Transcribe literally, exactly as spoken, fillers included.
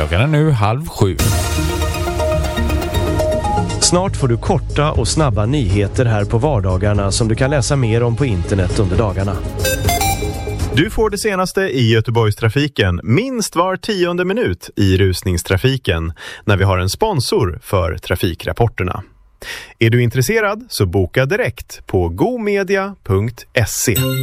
Klockan är nu halv sju. Snart får du korta och snabba nyheter här på vardagarna som du kan läsa mer om på internet under dagarna. Du får det senaste i Göteborgstrafiken minst var tionde minut i rusningstrafiken när vi har en sponsor för trafikrapporterna. Är du intresserad så boka direkt på gomedia punkt se.